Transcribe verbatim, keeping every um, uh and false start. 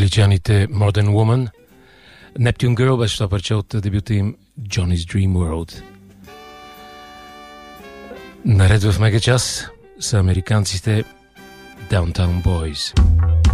англичаните Modern Woman. Neptune Girl беше това парче от дебюта им Johnny's Dream World. Наред в мегачас са американците Downtown Boys.